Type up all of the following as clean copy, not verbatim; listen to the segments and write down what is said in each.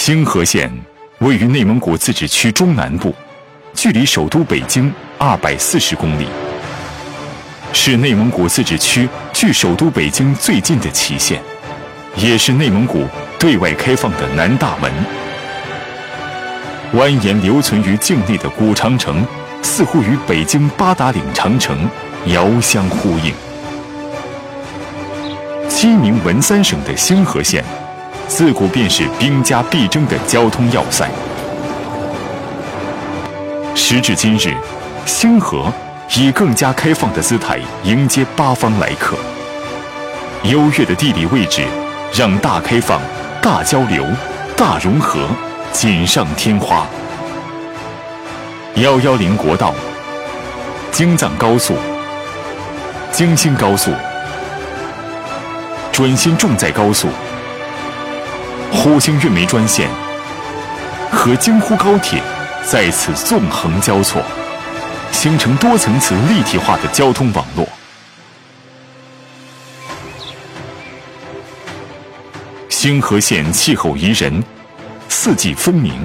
兴和县位于内蒙古自治区中南部，距离首都北京240公里，是内蒙古自治区距首都北京最近的旗县，也是内蒙古对外开放的南大门。蜿蜒留存于境内的古长城，似乎与北京八达岭长城遥相呼应。鸡鸣文三省的兴和县，自古便是兵家必争的交通要塞。时至今日，兴和以更加开放的姿态迎接八方来客。优越的地理位置，让大开放、大交流、大融合锦上添花。110国道、京藏高速、京新高速、准新重载高速、呼兴运煤专线和京沪高铁在此纵横交错，形成多层次立体化的交通网络。兴和县气候宜人，四季分明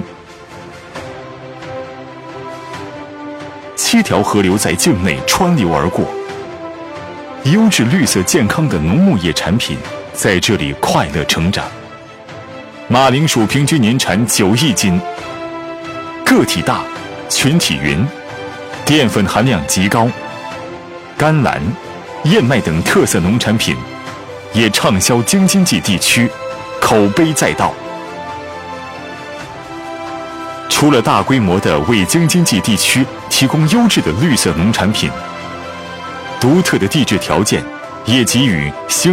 ，7条河流在境内穿流而过，优质绿色健康的农牧业产品在这里快乐成长。马铃薯平均年产9亿斤，个体大，群体匀，淀粉含量极高。甘蓝、燕麦等特色农产品也畅销京津冀地区，口碑载道。除了大规模的为京津冀地区提供优质的绿色农产品，独特的地质条件也给予兴